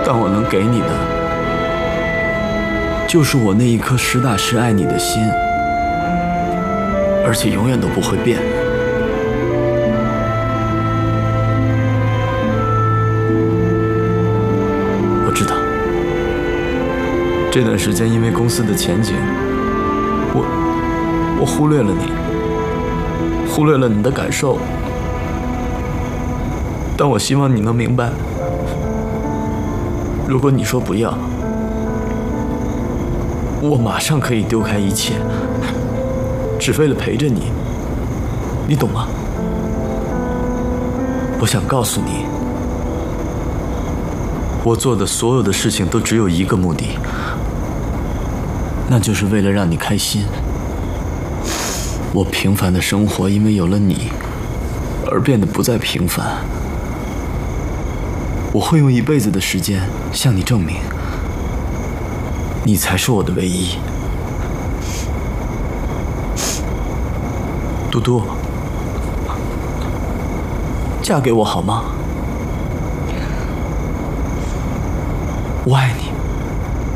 但我能给你的，就是我那一颗实打实爱你的心，而且永远都不会变。我知道，这段时间因为公司的前景，我忽略了你，忽略了你的感受。但我希望你能明白，如果你说不要，我马上可以丢开一切，只为了陪着你，你懂吗？我想告诉你，我做的所有的事情都只有一个目的，那就是为了让你开心。我平凡的生活因为有了你而变得不再平凡。我会用一辈子的时间向你证明，你才是我的唯一。嘟嘟，嫁给我好吗？我爱你。